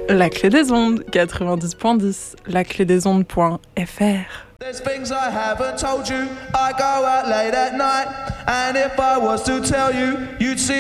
La clé des ondes, 90.10, laclédesondes.fr. There's things I haven't told you. I go out late at night, and if I was to tell you, you'd see